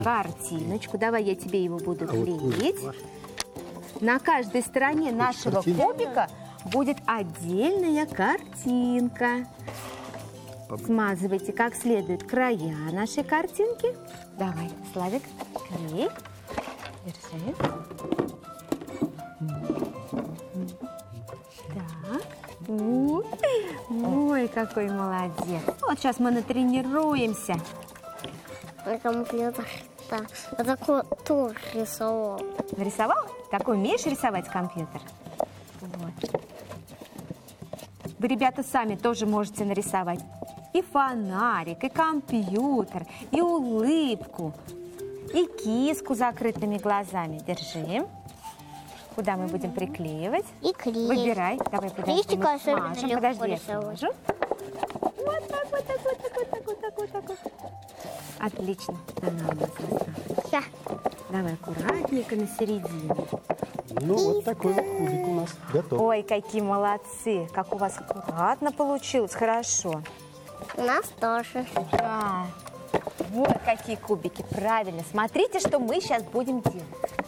картиночку. Давай я тебе его буду клеить. На каждой стороне нашего кубика будет отдельная картинка. Смазывайте как следует края нашей картинки. Давай, Славик, клей. Держи. Так. Ой, какой молодец. Вот сейчас мы натренируемся. Компьютер. Да. Я такой тоже рисовал. Нарисовал? Такой умеешь рисовать компьютер? Вот. Вы, ребята, сами тоже можете нарисовать и фонарик, и компьютер, и улыбку, и киску с закрытыми глазами. Держи. Куда мы будем приклеивать? И клей. Выбирай. Давай, подожди, мы смажем. Подожди, я смажу. Вот так, вот так, вот так, вот так, вот так, вот так, вот. Отлично. Она у нас осталась. Давай аккуратненько на середине. Ну, вот такой вот кубик у нас готов. Ой, какие молодцы. Как у вас аккуратно получилось. Хорошо. У нас тоже. Да. Вот какие кубики. Правильно. Смотрите, что мы сейчас будем делать.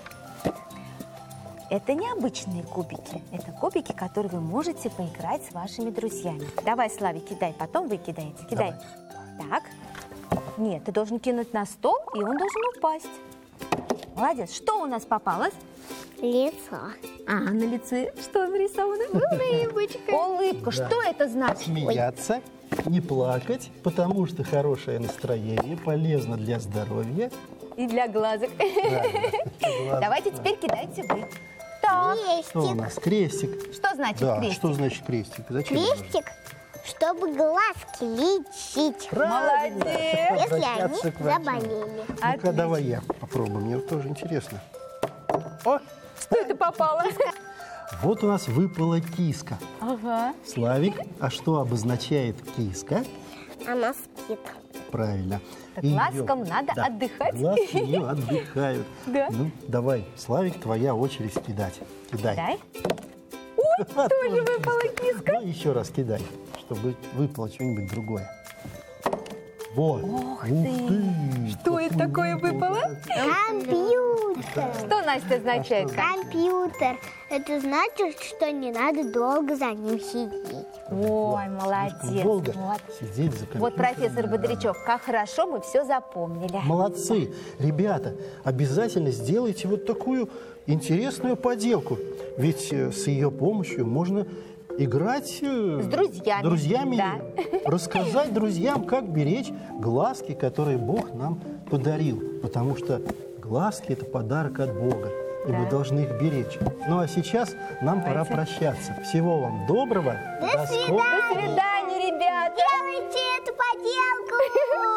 Это не обычные кубики. Это кубики, которые вы можете поиграть с вашими друзьями. Давай, Славик, кидай. Потом вы кидаете. Кидай. Давай. Так. Нет, ты должен кинуть на стол, и он должен упасть. Молодец. Что у нас попалось? Лицо. На лице что нарисовано? Улыбочка. Улыбка. Да. Что это значит? Смеяться, не плакать, потому что хорошее настроение полезно для здоровья. И для глазок. Да, Давайте теперь кидайте вы. Так. что у нас? Крестик. Что значит Да, крестик? что значит крестик? Зачем он нужен? Крестик, чтобы глазки лечить. Молодец. Если Возвращаться они к врачу. заболели. Ну-ка, давай я попробую, мне тоже интересно. О, Что это попало? вот у нас выпала киска. Ага. Славик, а что обозначает киска? Она спит. Правильно. Так Её- глазкам надо отдыхать. Глазки ее отдыхают. Да. Ну, давай, Славик, твоя очередь кидать. Кидай. Дай. Ой, тоже выпала киска. Ну, еще раз кидай, чтобы выпало что-нибудь другое. Вот. Ух Ух ты. Что это такое выпало? Компьютер. Что, Настя, означает? Компьютер. Это значит, что не надо долго за ним сидеть. Ой, молодец. Долго Вот. сидеть за компьютером. Вот, профессор Бодрячок, как хорошо мы все запомнили. Молодцы. Ребята, обязательно сделайте вот такую интересную поделку. Ведь с ее помощью можно играть С друзьями. друзьями, Да. рассказать друзьям, как беречь глазки, которые Бог нам подарил. Потому что глазки – это подарок от Бога, и Да. мы должны их беречь. Ну а сейчас нам пора Давайте. прощаться. Всего вам доброго. До скорых До свидания, ребята. Делайте эту поделку!